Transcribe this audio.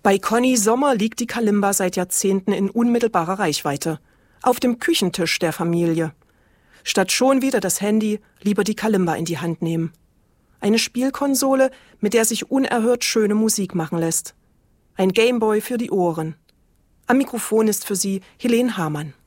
Bei Conny Sommer liegt die Kalimba seit Jahrzehnten in unmittelbarer Reichweite. Auf dem Küchentisch der Familie. Statt schon wieder das Handy, lieber die Kalimba in die Hand nehmen. Eine Spielkonsole, mit der sich unerhört schöne Musik machen lässt. Ein Gameboy für die Ohren. Am Mikrofon ist für Sie Helene Hamann.